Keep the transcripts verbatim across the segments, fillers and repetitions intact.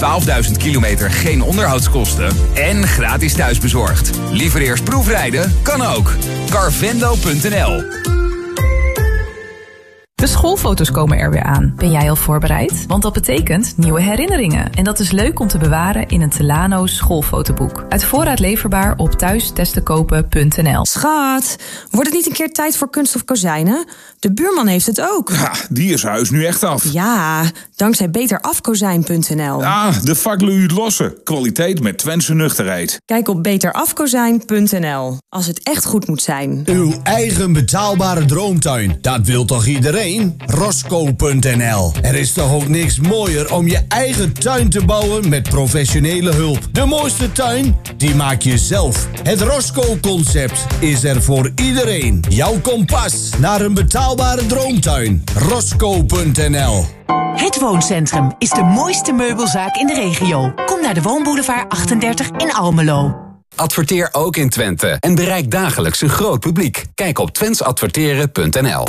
twaalfduizend kilometer geen onderhoudskosten en gratis thuisbezorgd. Liever eerst proefrijden? Kan ook. Carvendo punt n l. De schoolfoto's komen er weer aan. Ben jij al voorbereid? Want dat betekent nieuwe herinneringen. En dat is leuk om te bewaren in een Telano schoolfotoboek. Uit voorraad leverbaar op thuistestenkopen punt n l. Schat, wordt het niet een keer tijd voor kunststof kozijnen? De buurman heeft het ook. Ja, die is huis nu echt af. Ja, dankzij beter af kozijn punt n l. Ah, de vaklui uit lossen. Kwaliteit met Twentse nuchterheid. Kijk op beter af kozijn punt n l. Als het echt goed moet zijn. Uw eigen betaalbare droomtuin. Dat wil toch iedereen? Rosco punt n l. Er is toch ook niks mooier om je eigen tuin te bouwen met professionele hulp. De mooiste tuin, die maak je zelf. Het Rosco-concept is er voor iedereen. Jouw kompas naar een betaalbare droomtuin. Rosco punt n l. Het Wooncentrum is de mooiste meubelzaak in de regio. Kom naar de Woonboulevard achtendertig in Almelo. Adverteer ook in Twente en bereik dagelijks een groot publiek. Kijk op twents adverteren punt n l.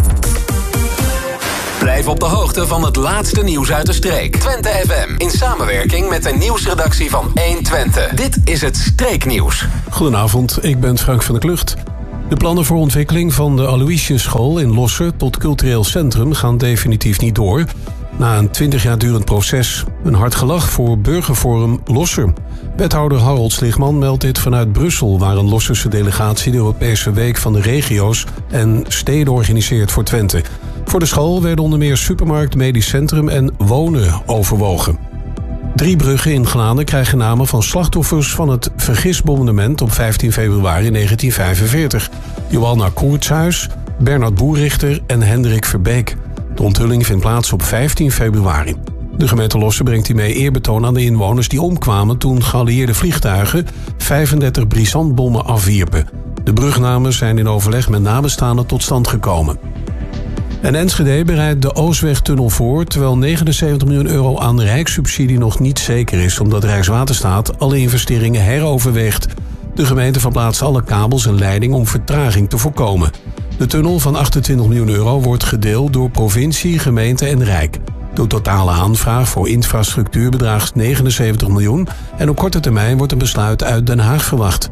Blijf op de hoogte van het laatste nieuws uit de streek. Twente F M, in samenwerking met de nieuwsredactie van één Twente. Dit is het Streeknieuws. Goedenavond, ik ben Frank van der Klucht. De plannen voor ontwikkeling van de Aloysiusschool in Losser tot cultureel centrum gaan definitief niet door. Na een twintig jaar durend proces. Een hard gelach voor Burgerforum Losser. Wethouder Harold Sligman meldt dit vanuit Brussel, waar een Losserse delegatie de Europese Week van de Regio's en Steden organiseert voor Twente. Voor de school werden onder meer supermarkt, medisch centrum en wonen overwogen. Drie bruggen in Glanen krijgen namen van slachtoffers van het vergisbombardement op vijftien februari negentien vijfenveertig. Johanna Koertshuis, Bernard Boerrichter en Hendrik Verbeek. De onthulling vindt plaats op vijftien februari. De gemeente Losser brengt hiermee eerbetoon aan de inwoners die omkwamen toen geallieerde vliegtuigen vijfendertig brisantbommen afwierpen. De brugnamen zijn in overleg met nabestaanden tot stand gekomen. En Enschede bereidt de Oostwegtunnel voor, terwijl negenenzeventig miljoen euro aan rijkssubsidie nog niet zeker is, omdat Rijkswaterstaat alle investeringen heroverweegt. De gemeente verplaatst alle kabels en leidingen om vertraging te voorkomen. De tunnel van achtentwintig miljoen euro wordt gedeeld door provincie, gemeente en Rijk. De totale aanvraag voor infrastructuur bedraagt negenenzeventig miljoen en op korte termijn wordt een besluit uit Den Haag verwacht.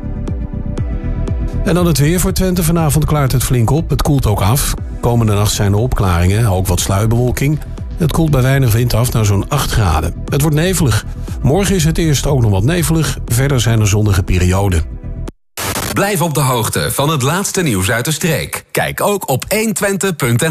En dan het weer voor Twente. Vanavond klaart het flink op. Het koelt ook af. Komende nacht zijn er opklaringen, ook wat sluierbewolking. Het koelt bij weinig wind af naar zo'n acht graden. Het wordt nevelig. Morgen is het eerst ook nog wat nevelig. Verder zijn er zonnige perioden. Blijf op de hoogte van het laatste nieuws uit de streek. Kijk ook op één twente punt n l.